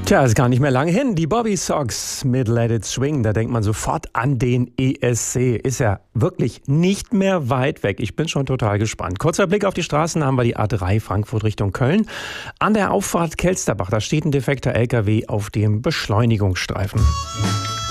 Tja, ist gar nicht mehr lange hin. Die Bobby Sox mit Let It Swing, da denkt man sofort an den ESC. Ist ja wirklich nicht mehr weit weg. Ich bin schon total gespannt. Kurzer Blick auf die Straßen, haben wir die A3 Frankfurt Richtung Köln. An der Auffahrt Kelsterbach, da steht ein defekter LKW auf dem Beschleunigungsstreifen.